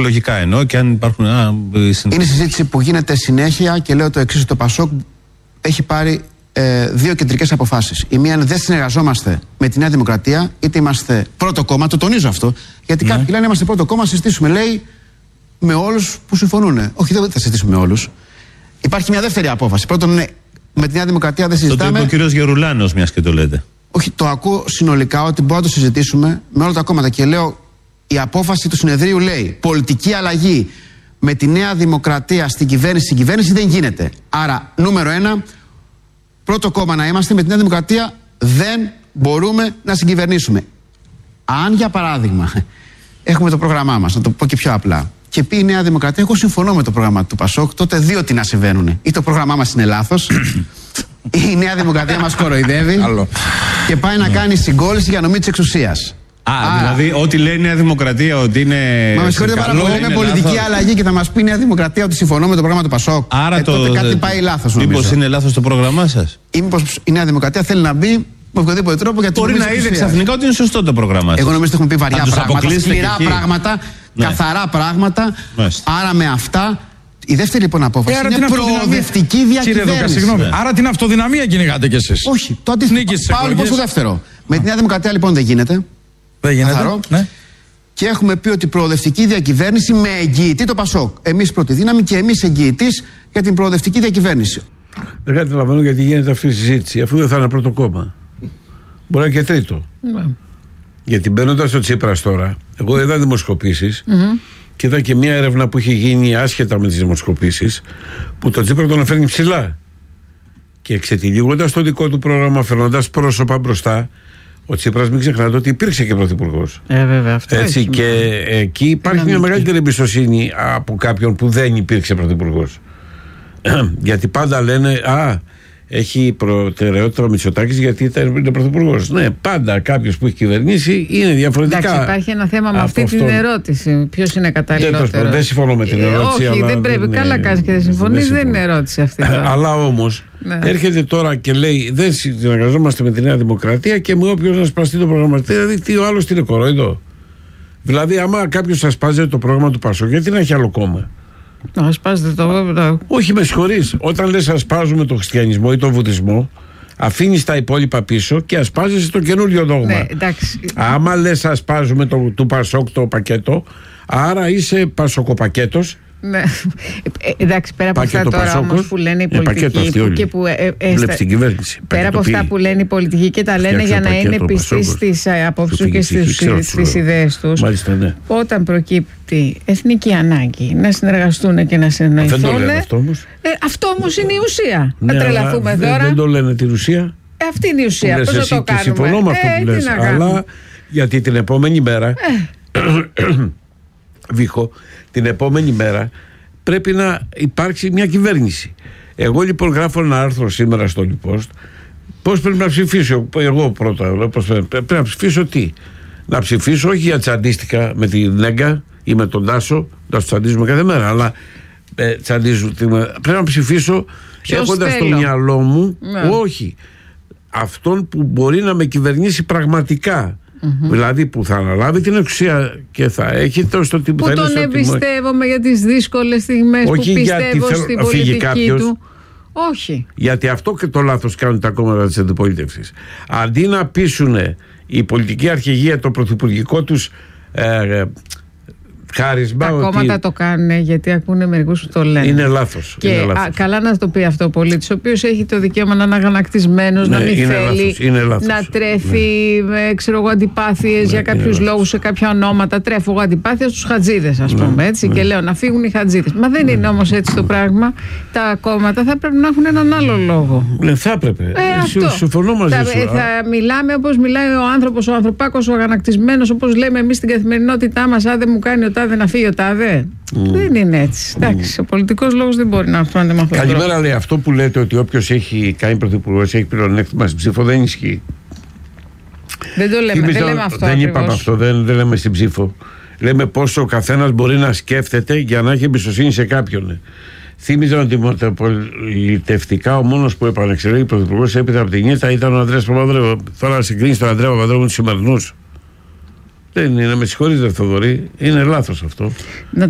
εκλογικά εννοώ, και αν υπάρχουν. Είναι συζήτηση που γίνεται συνέχεια και λέω το εξής: το ΠΑΣΟΚ έχει πάρει δύο κεντρικές αποφάσεις. Η μία είναι δεν συνεργαζόμαστε με τη Νέα Δημοκρατία, είτε είμαστε πρώτο κόμμα, το τονίζω αυτό, γιατί κάποιοι λένε είμαστε πρώτο κόμμα, συζητήσουμε, λέει, με όλους που συμφωνούν. Όχι, δεν θα συζητήσουμε με όλους. Υπάρχει μια δεύτερη απόφαση. Πρώτον, με τη Νέα Δημοκρατία δεν συζητάμε. Το είπε ο κύριος Γερουλάνος, μιας και το λέτε. Όχι, το ακούω συνολικά ότι μπορούμε να το συζητήσουμε με όλα τα κόμματα. Και λέω, η απόφαση του συνεδρίου λέει πολιτική αλλαγή με τη Νέα Δημοκρατία στην κυβέρνηση δεν γίνεται. Άρα, νούμερο 1, πρώτο κόμμα να είμαστε, με τη Νέα Δημοκρατία δεν μπορούμε να συγκυβερνήσουμε. Αν για παράδειγμα έχουμε το πρόγραμμά μας, να το πω και πιο απλά, και πει η Νέα Δημοκρατία, εγώ συμφωνώ με το πρόγραμμα του ΠΑΣΟΚ, τότε δύο τι να συμβαίνουν. Ή το πρόγραμμά μας είναι λάθος, ή η Νέα Δημοκρατία μας κοροϊδεύει και πάει να κάνει συγκόλληση για νομή της εξουσίας. Δηλαδή, ό,τι λέει η Νέα Δημοκρατία ότι είναι. Μα με συγχωρείτε πάρα πολύ, λέμε πολιτική αλλαγή και θα μας πει η Νέα Δημοκρατία ότι συμφωνώ με το πρόγραμμα του ΠΑΣΟΚ. Άρα τότε κάτι πάει λάθος, νομίζω. Μήπως είναι λάθος το πρόγραμμά σας? Ή μήπως η Νέα Δημοκρατία θέλει να μπει με οποιοδήποτε τρόπο για την Μπορεί να είδε ξαφνικά ότι είναι σωστό το πρόγραμμά σας. Εγώ νομίζω ότι έχουμε πει βαριά πράγματα, σκληρά πράγματα, καθαρά πράγματα. Άρα με αυτά. Η δεύτερη λοιπόν απόφαση είναι προοδευτική διακυβέρνηση. Άρα την αυτοδυναμία κυνηγάτε κι εσείς. Όχι, το αντίθετο. Πάω λοιπόν στο δεύτερο. Με τη Νέα Δημοκρατία λοιπόν δεν γίνεται. Δεν γίνεται. Ναι. Και έχουμε πει ότι προοδευτική διακυβέρνηση με εγγυητή το ΠΑΣΟΚ. Εμείς πρώτη δύναμη και εμείς εγγυητής για την προοδευτική διακυβέρνηση. Δεν καταλαβαίνω γιατί γίνεται αυτή η συζήτηση, αφού δεν θα είναι πρώτο κόμμα. Μπορεί να είναι και τρίτο. Γιατί μπαίνοντας στο Τσίπρας τώρα, εγώ είδα δημοσκοπήσεις και είδα και μια έρευνα που είχε γίνει άσχετα με τις δημοσκοπήσεις, που το Τσίπρα τον φέρνει ψηλά. Και εξετυλίγοντας το δικό του πρόγραμμα, φέρνοντας πρόσωπα μπροστά, ο Τσίπρας, μην ξεχνάτε ότι υπήρξε και πρωθυπουργός. Βέβαια, αυτό έτσι, και εκεί υπάρχει μια μεγαλύτερη εμπιστοσύνη από κάποιον που δεν υπήρξε πρωθυπουργός. Γιατί πάντα λένε, έχει προτεραιότητα ο Μητσοτάκης γιατί είναι πρωθυπουργός. Ναι, πάντα κάποιος που έχει κυβερνήσει είναι διαφορετικά. Εντάξει, υπάρχει ένα θέμα με αυτή την ερώτηση. Ποιος είναι καταλληλότερος? Δεν συμφωνώ με την ερώτηση. Όχι, δεν πρέπει. Καλά κάνεις και δεν συμφωνείς. Δεν είναι ερώτηση αυτή. Αλλά όμως έρχεται τώρα και λέει δεν συνεργαζόμαστε με τη Νέα Δημοκρατία και με όποιος να σπαστεί το πρόγραμμα. Δηλαδή, τι ο άλλος τι είναι κορόιδο? Δηλαδή, άμα κάποιος θα σπάζει το πρόγραμμα του ΠΑΣΟΚ, γιατί να έχει άλλο κόμμα? Να ασπάζετε το. Όχι, με συγχωρείς. Όταν λες ασπάζουμε τον χριστιανισμό ή τον βουδισμό, αφήνεις τα υπόλοιπα πίσω και ασπάζεσαι το καινούριο δόγμα. Ναι, εντάξει. Άμα λες ασπάζουμε του ΠΑΣΟΚ το πακέτο, άρα είσαι πασοκοπακέτος. Ναι. Εντάξει, πέρα από αυτά τώρα όμως που λένε οι πολιτικοί και που την κυβέρνηση. Πέρα από αυτά που λένε οι πολιτικοί και τα λένε για να είναι πιστοί στις απόψεις και στις ιδέες τους. Μάλιστα, ναι. Όταν προκύπτει εθνική ανάγκη να συνεργαστούν και να συνεννοηθούν. Δεν το λένε αυτό όμως. Αυτό όμως είναι η ουσία. Ναι, να τρελαθούμε τώρα. Δεν το λένε την ουσία. Αυτή είναι η ουσία. Πώς θα το κάνουμε? Συμφωνώ με αυτό που λες. Αλλά γιατί την επόμενη μέρα Βίχο, την επόμενη μέρα πρέπει να υπάρξει μια κυβέρνηση. Εγώ λοιπόν γράφω ένα άρθρο σήμερα στο Λιπόστ. Πώς πρέπει να ψηφίσω? Εγώ πρώτα. Πρέπει να ψηφίσω τι? Να ψηφίσω όχι για τσαντίστηκα με την Νέγκα ή με τον Τάσο, να του τσαντίζουμε κάθε μέρα, αλλά πρέπει να ψηφίσω έχοντας στο μυαλό μου όχι αυτόν που μπορεί να με κυβερνήσει πραγματικά. Δηλαδή που θα αναλάβει την εξουσία και θα έχει στο τι που θα τον εμπιστεύομαι για τις δύσκολες στιγμές που πιστεύω στην πολιτική του. Όχι. Γιατί αυτό και το λάθος κάνουν τα κόμματα της αντιπολίτευσης. Αντί να πείσουν η πολιτική αρχηγία το πρωθυπουργικό τους χάρισμα. Τα κόμματα το κάνουν γιατί ακούνε μερικούς που το λένε. Είναι λάθος. Και είναι λάθος. Καλά να το πει αυτό ο πολίτης, ο οποίος έχει το δικαίωμα να είναι αγανακτισμένος, να μην θέλει να τρέφει αντιπάθειες για κάποιους λόγους σε κάποια ονόματα. Τρέφω αντιπάθεια στους χατζίδες, ας πούμε. Έτσι, και λέω να φύγουν οι χατζίδες. Μα δεν είναι όμως έτσι το πράγμα. Τα κόμματα θα πρέπει να έχουν έναν άλλο λόγο. Θα έπρεπε. Συμφωνώ μαζί σου. Θα μιλάμε όπως μιλάει ο άνθρωπος, ο ανθρωπάκος, ο αγανακτισμένος, όπως λέμε εμείς στην καθημερινότητά μας. Αν δεν μου κάνει ο τάδε να φύγει ο τάδε. Δεν είναι έτσι. Εντάξει, ο πολιτικός λόγος δεν μπορεί να φαίνεται με αυτό. Καλημέρα, λέει. Αυτό που λέτε ότι όποιος έχει κάνει πρωθυπουργός έχει πλεονέκτημα στην ψήφο δεν ισχύει. Δεν το λέμε. Δεν λέμε αυτό. Δεν είπαμε αυτό. Δεν λέμε στην ψήφο. Λέμε πόσο ο καθένας μπορεί να σκέφτεται για να έχει εμπιστοσύνη σε κάποιον. Θύμιζαν ότι πολιτευτικά ο μόνος που επανεξελέγει πρωθυπουργός έπειτα από την ήττα ήταν ο Ανδρέας Παπανδρέου. Τώρα να συγκρίνει τον Ανδρέα Παπανδρέου με τους σημερινούς. Δεν είναι, με συγχωρείτε Θοδωρή, είναι λάθος αυτό.